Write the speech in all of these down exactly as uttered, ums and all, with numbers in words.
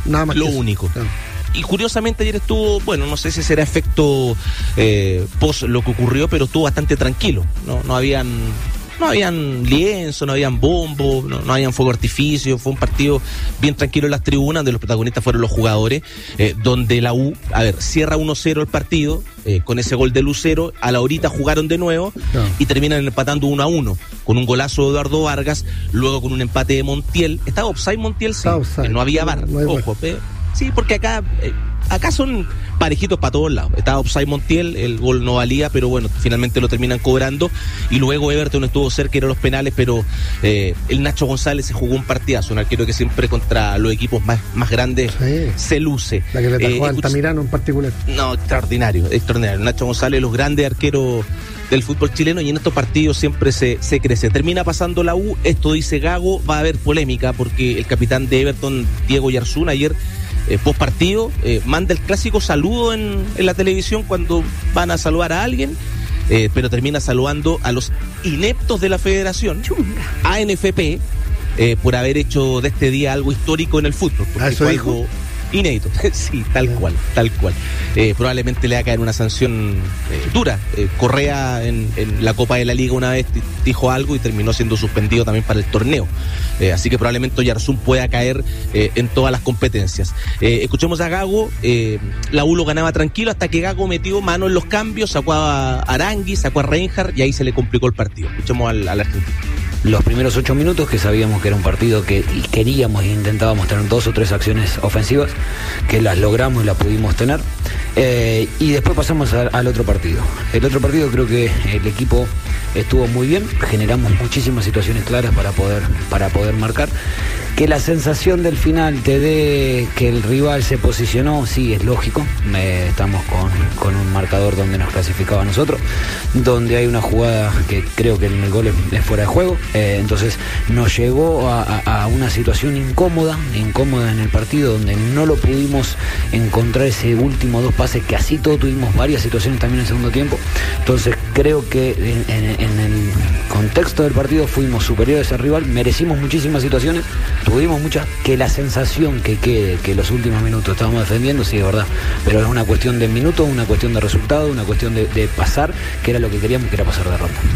Nada más. Lo que único. Claro. Y curiosamente ayer estuvo, bueno, no sé si será efecto eh, post lo que ocurrió, pero estuvo bastante tranquilo. No, no habían... No habían lienzo, no habían bombo, no, no habían fuego artificio. Fue un partido bien tranquilo en las tribunas, donde los protagonistas fueron los jugadores, eh, donde la U, a ver, cierra uno cero el partido, eh, con ese gol de Lucero. A la horita jugaron de nuevo no. y terminan empatando uno a uno, con un golazo de Eduardo Vargas, luego con un empate de Montiel. ¿Estaba offside Montiel? Sí, offside. Eh, no había V A R, no, no ojo, eh, sí, porque acá... Eh, Acá son parejitos para todos lados. Estaba offside Montiel, el gol no valía, pero bueno, finalmente lo terminan cobrando. Y luego Everton estuvo cerca, eran los penales, pero eh, el Nacho González se jugó un partidazo, un arquero que siempre contra los equipos más, más grandes sí. se luce. La que le atajó eh, a Altamirano en particular. No, extraordinario, extraordinario. Nacho González, los grandes arqueros del fútbol chileno, y en estos partidos siempre se, se crece. Termina pasando la U, esto dice Gago, va a haber polémica, porque el capitán de Everton, Diego Yarzún, ayer... Eh, post partido, eh, manda el clásico saludo en, en la televisión cuando van a saludar a alguien, eh, pero termina saludando a los ineptos de la federación, A N F P, eh, por haber hecho de este día algo histórico en el fútbol. ¿Ah, eso dijo? Algo inédito, sí, tal yeah. cual, tal cual. Eh, probablemente le va a caer una sanción eh, dura. Eh, Correa en, en la Copa de la Liga una vez t- dijo algo y terminó siendo suspendido también para el torneo. Eh, así que probablemente Oyarzún pueda caer eh, en todas las competencias. Eh, escuchemos a Gago. Eh, la U lo ganaba tranquilo hasta que Gago metió mano en los cambios, sacó a Arangui, sacó a Reinhardt y ahí se le complicó el partido. Escuchemos al, al argentino. Los primeros ocho minutos, que sabíamos que era un partido que queríamos e intentábamos tener dos o tres acciones ofensivas, que las logramos y las pudimos tener, eh, y después pasamos a, al otro partido. El otro partido creo que el equipo estuvo muy bien, generamos muchísimas situaciones claras para poder, para poder marcar. Que la sensación del final te dé que el rival se posicionó, sí, es lógico. Eh, estamos con, con un marcador donde nos clasificaba a nosotros, donde hay una jugada que creo que el gol es, es fuera de juego. Eh, entonces nos llevó a, a, a una situación incómoda, incómoda en el partido, donde no lo pudimos encontrar ese último dos pases, que así todo tuvimos varias situaciones también en el segundo tiempo. Entonces creo que en, en, en el contexto del partido fuimos superiores al rival, merecimos muchísimas situaciones, tuvimos muchas, que la sensación que quede que los últimos minutos estábamos defendiendo, sí, es verdad, pero es una cuestión de minutos, una cuestión de resultado, una cuestión de, de pasar, que era lo que queríamos, que era pasar de ronda.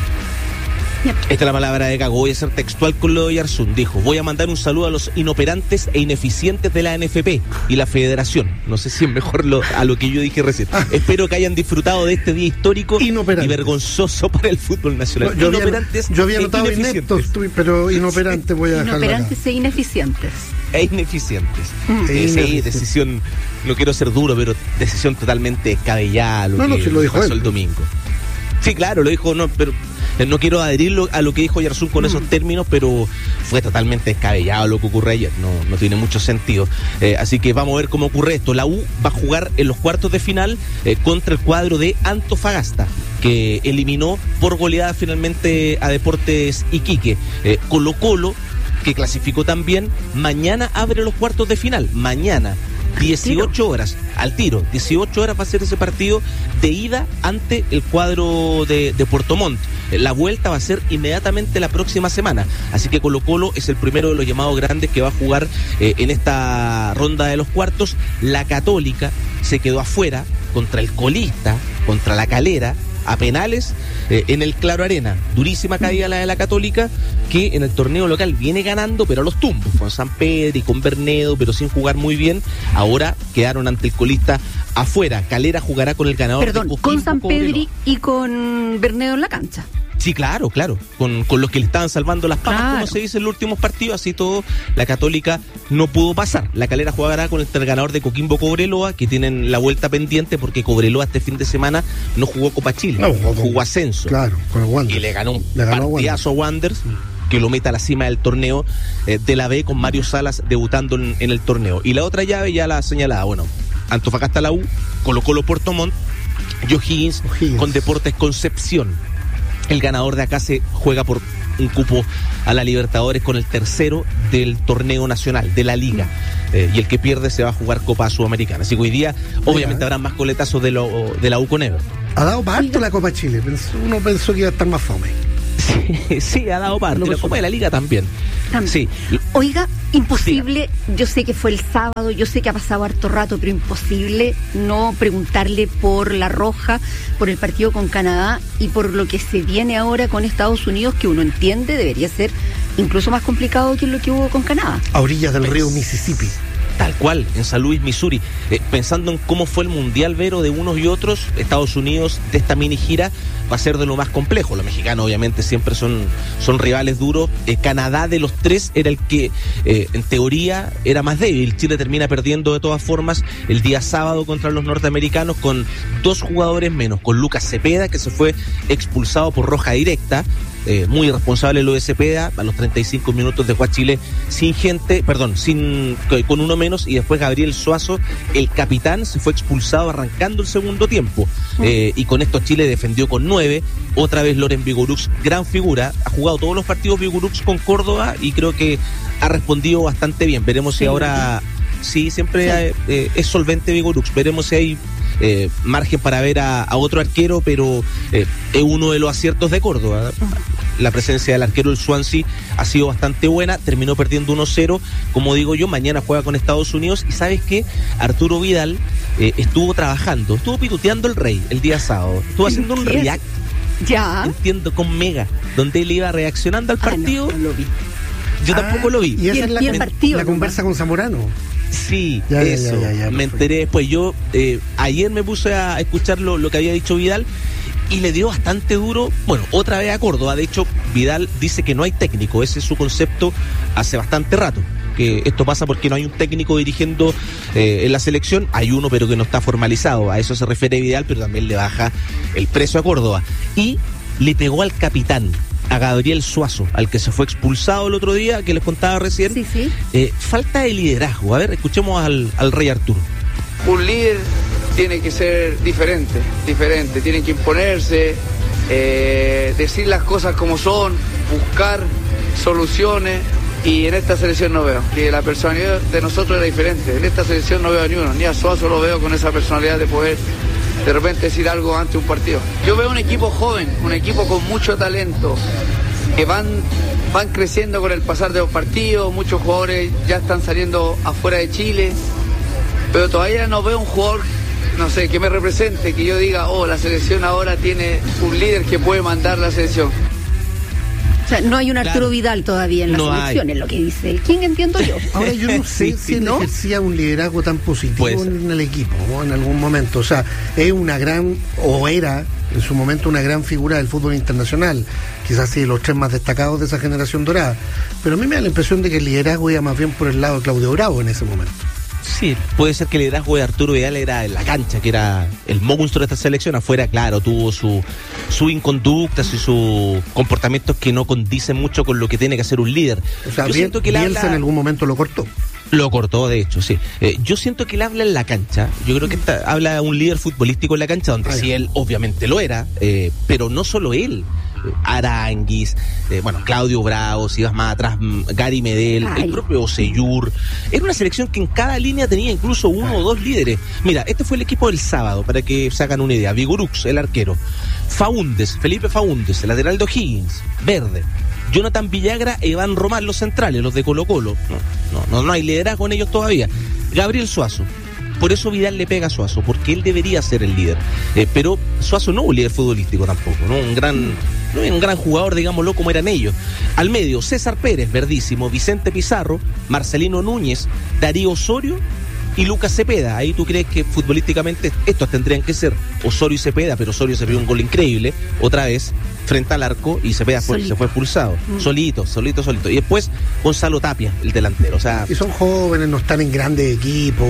Esta es la palabra de Gago. Voy a ser textual con lo de Yarzún. Dijo: voy a mandar un saludo a los inoperantes e ineficientes de la A N F P y la federación. No sé si es mejor lo, a lo que yo dije recién. Ah. Espero que hayan disfrutado de este día histórico y vergonzoso para el fútbol nacional. No, yo, inoperantes había, yo había notado e ineptos, pero inoperantes voy a dejarlo. Inoperantes e ineficientes. E ineficientes. Mm. Eh, sí, decisión, no quiero ser duro, pero decisión totalmente descabellada. Lo no, que no, si lo dijo pasó él. El domingo. Sí, claro, lo dijo, no, pero no quiero adherirlo a lo que dijo Yarzún con mm. esos términos, pero fue totalmente descabellado lo que ocurre ayer, no, no tiene mucho sentido. Eh, así que vamos a ver cómo ocurre esto. La U va a jugar en los cuartos de final eh, contra el cuadro de Antofagasta, que eliminó por goleada finalmente a Deportes Iquique. Eh, Colo Colo, que clasificó también, mañana abre los cuartos de final, mañana. dieciocho horas, al tiro, dieciocho horas va a ser ese partido de ida ante el cuadro de, de Puerto Montt. La vuelta va a ser inmediatamente la próxima semana, así que Colo Colo es el primero de los llamados grandes que va a jugar eh, en esta ronda de los cuartos. La Católica se quedó afuera contra el colista, contra la Calera, a penales eh, en el Claro Arena. Durísima caída la de la Católica, que en el torneo local viene ganando, pero a los tumbos, con San Pedro y con Bernedo, pero sin jugar muy bien. Ahora quedaron ante el colista afuera. Calera jugará con el ganador. Perdón, de con San Pedro y con Bernedo en la cancha. Sí, claro, claro, con, con los que le estaban salvando las papas, claro, como se dice en los últimos partidos, así todo, la Católica no pudo pasar. La Calera jugará con el ganador de Coquimbo Cobreloa, que tienen la vuelta pendiente porque Cobreloa este fin de semana no jugó Copa Chile, no, jugó, jugó ascenso. Claro, con el Wanderers. Y le ganó un le ganó partidazo a Wanderers, que lo mete a la cima del torneo eh, de la B, con Mario Salas debutando en, en el torneo. Y la otra llave ya la señalada, bueno, Antofagasta la U, Colo Colo Puerto Montt, y O'Higgins con Deportes Concepción. El ganador de acá se juega por un cupo a la Libertadores con el tercero del torneo nacional, de la Liga. Eh, y el que pierde se va a jugar Copa Sudamericana. Así que hoy día, obviamente, habrá más coletazos de, lo, de la U con Everton. Ha dado parto la Copa Chile. Uno pensó que iba a estar más fome. Sí, sí, ha dado parte. La Copa de la Liga también. también. Sí. Oiga, Imposible, yo sé que fue el sábado, yo sé que ha pasado harto rato, pero imposible no preguntarle por la roja, por el partido con Canadá y por lo que se viene ahora con Estados Unidos, que uno entiende debería ser incluso más complicado que lo que hubo con Canadá. A orillas del río Mississippi. Tal cual, en San Luis, Missouri. Eh, pensando en cómo fue el Mundial, Vero, de unos y otros, Estados Unidos de esta mini gira va a ser de lo más complejo. Los mexicanos obviamente siempre son, son rivales duros. Eh, Canadá de los tres era el que eh, en teoría era más débil. Chile termina perdiendo de todas formas el día sábado contra los norteamericanos con dos jugadores menos, con Lucas Cepeda, que se fue expulsado por roja directa. Eh, muy irresponsable lo de Cepeda, a los treinta y cinco minutos dejó a Chile sin gente, perdón, sin con uno menos, y después Gabriel Suazo, el capitán, se fue expulsado arrancando el segundo tiempo. Eh, y con esto Chile defendió con nueve. Otra vez Loren Vigorux, gran figura, ha jugado todos los partidos Vigorux con Córdoba y creo que ha respondido bastante bien. Veremos sí. si ahora, sí, siempre sí. Hay, eh, es solvente Vigorux, veremos si hay Eh, margen para ver a, a otro arquero, pero eh, es uno de los aciertos de Córdoba. La presencia del arquero del Swansea ha sido bastante buena, terminó perdiendo uno cero, como digo yo, mañana juega con Estados Unidos. Y ¿sabes qué? Arturo Vidal eh, estuvo trabajando, estuvo pituteando el Rey el día sábado, estuvo haciendo un react, ya entiendo, con Mega, donde él iba reaccionando al partido. Ah, no, no lo vi. Yo ah, tampoco lo vi. Y esa es la, el partido, la conversa con Zamorano. Sí, ya, eso, ya, ya, ya, me enteré después. Yo eh, ayer me puse a escuchar lo, lo que había dicho Vidal y le dio bastante duro, bueno, otra vez a Córdoba. De hecho, Vidal dice que no hay técnico, ese es su concepto hace bastante rato, que esto pasa porque no hay un técnico dirigiendo eh, en la selección, hay uno pero que no está formalizado, a eso se refiere Vidal, pero también le baja el precio a Córdoba. Y le pegó al capitán, a Gabriel Suazo, al que se fue expulsado el otro día, que les contaba recién. Sí, sí. Eh, falta de liderazgo. A ver, escuchemos al, al Rey Arturo. Un líder tiene que ser diferente, diferente, tiene que imponerse, eh, decir las cosas como son, buscar soluciones, y en esta selección no veo, que la personalidad de nosotros era diferente. En esta selección no veo a ni uno, ni a Suazo lo veo con esa personalidad de poder de repente decir algo ante un partido. Yo veo un equipo joven, un equipo con mucho talento, que van, van creciendo con el pasar de los partidos, muchos jugadores ya están saliendo afuera de Chile, pero todavía no veo un jugador, no sé, que me represente, que yo diga, oh, la selección ahora tiene un líder que puede mandar la selección. O sea, no hay un Arturo claro. Vidal todavía en la no selección, hay. Es lo que dice él. ¿Quién entiendo yo? Ahora yo no sé sí, si él ¿no? ejercía un liderazgo tan positivo pues, en el equipo, ¿no? En algún momento. O sea, es una gran, o era en su momento una gran figura del fútbol internacional, quizás sí los tres más destacados de esa generación dorada. Pero a mí me da la impresión de que el liderazgo iba más bien por el lado de Claudio Bravo en ese momento. Sí, puede ser que el liderazgo de Arturo Vidal era en la cancha, que era el monstruo de esta selección. Afuera, claro, tuvo su, su inconductas y sus comportamientos que no condicen mucho con lo que tiene que hacer un líder. O sea, yo Biel, siento que él Bielsa habla... en algún momento lo cortó. Lo cortó, de hecho, sí. Eh, yo siento que él habla en la cancha. Yo creo que esta, habla de un líder futbolístico en la cancha, donde Ay. sí él obviamente lo era, eh, pero no solo él. Aranguis, eh, bueno, Claudio Bravo, si vas más atrás, Gary Medel, Ay. el propio Oseyur. Era una selección que en cada línea tenía incluso uno Ay. o dos líderes. Mira, este fue el equipo del sábado, para que se hagan una idea. Vigorux, el arquero. Faúndes, Felipe Faúndes, el lateral de O'Higgins, verde. Jonathan Villagra e Iván Román, los centrales, los de Colo Colo. No, no, no, no hay liderazgo en ellos todavía. Gabriel Suazo. Por eso Vidal le pega a Suazo, porque él debería ser el líder. Eh, pero Suazo no es un líder futbolístico tampoco, ¿no? Un gran, no es un gran jugador, digámoslo, como eran ellos. Al medio, César Pérez, verdísimo, Vicente Pizarro, Marcelino Núñez, Darío Osorio y Lucas Cepeda. Ahí tú crees que futbolísticamente estos tendrían que ser Osorio y Cepeda, pero Osorio se vio un gol increíble, otra vez, frente al arco, y Cepeda fue, se fue expulsado. Mm. Solito, solito, solito. Y después Gonzalo Tapia, el delantero. O sea, y son jóvenes, no están en grandes equipos.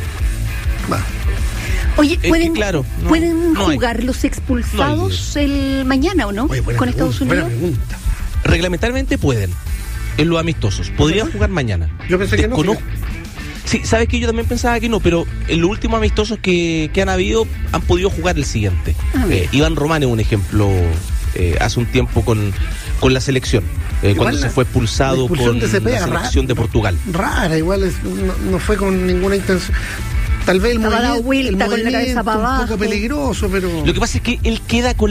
Va. Oye, ¿pueden, eh, claro, no, ¿pueden no jugar hay, los expulsados no el mañana o no? Oye, con Estados Unidos. Reglamentariamente pueden, en los amistosos. Podrían jugar mañana. Yo pensé que Desconozco. no. Sí, sabes que yo también pensaba que no, pero en los últimos amistosos que, que han habido han podido jugar el siguiente. Ah, eh, Iván Román es un ejemplo eh, hace un tiempo con, con la selección. Eh, cuando la, se fue expulsado con de Cepeda, la selección rara, de Portugal. Rara, igual es, no, no fue con ninguna intención. Tal vez el movimiento, el movimiento con la cabeza para un abajo. poco peligroso, pero... Lo que pasa es que él queda con las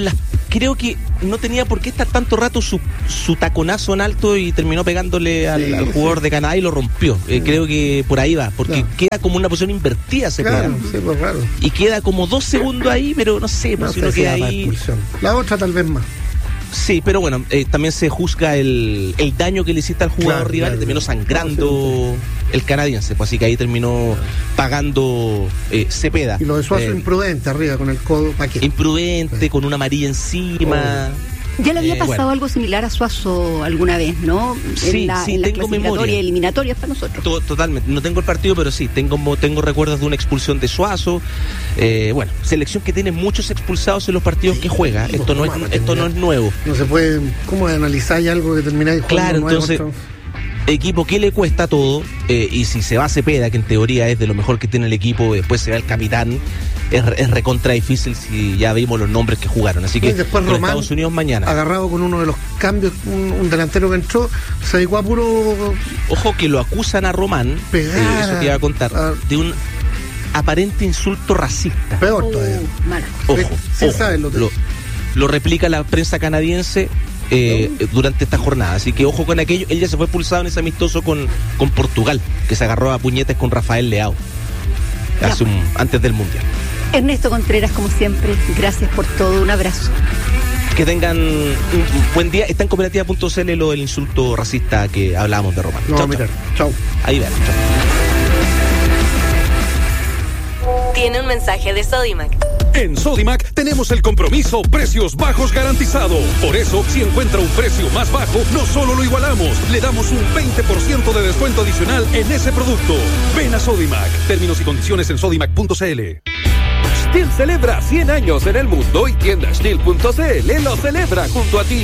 creo que no tenía por qué estar tanto rato su, su taconazo en alto y terminó pegándole al, sí, al jugador sí. de Canadá y lo rompió. Sí. Eh, creo que por ahí va, porque claro. queda como una posición invertida ese claro, sí, pues, claro. Y queda como dos segundos ahí, pero no sé, pues, no si no queda ahí. La otra tal vez más. Sí, pero bueno, eh, también se juzga el, el daño que le hiciste al jugador claro, rival, claro, y terminó sangrando claro, el canadiense, pues así que ahí terminó pagando eh, Cepeda. Y lo de Suazo eh, imprudente arriba con el codo, ¿para qué? Imprudente, sí. con una amarilla encima. Oh. Ya le había eh, pasado bueno. algo similar a Suazo alguna vez, ¿no? Sí, en la, sí, en tengo memoria. eliminatorias para nosotros. To- totalmente. No tengo el partido, pero sí, tengo, tengo recuerdos de una expulsión de Suazo. Eh, bueno, selección que tiene muchos expulsados en los partidos sí, que juega. Sí, esto no es, esto no es nuevo. No se puede, ¿cómo analizar algo que termináis jugando? Claro, entonces... Nuevo, equipo que le cuesta todo, eh, y si se va a Cepeda, que en teoría es de lo mejor que tiene el equipo, después se va el capitán, es, es recontra difícil si ya vimos los nombres que jugaron. Así que después Román, Estados Unidos mañana. Agarrado con uno de los cambios, un, un delantero que entró, se dedicó a puro... Ojo que lo acusan a Román, pegar, eh, eso te iba a contar, a... de un aparente insulto racista. Peor todavía. Uh, ojo, sí, ojo. Sabes lo, lo, lo replica la prensa canadiense. Eh, durante esta jornada, así que ojo con aquello. Él ya se fue expulsado en ese amistoso con, con Portugal, que se agarró a puñetes con Rafael Leao hace un, antes del Mundial. Ernesto Contreras, como siempre, gracias por todo, un abrazo. Que tengan un buen día. Está en cooperativa punto c l lo del insulto racista que hablábamos de Román. No, chau, mirar. Chau. Ahí ven. Tiene un mensaje de Sodimac. En Sodimac tenemos el compromiso precios bajos garantizado. Por eso, si encuentra un precio más bajo, no solo lo igualamos, le damos un veinte por ciento de descuento adicional en ese producto. Ven a Sodimac. Términos y condiciones en sodimac punto c l. Stihl celebra cien años en el mundo y tienda Stihl punto c l lo celebra junto a ti.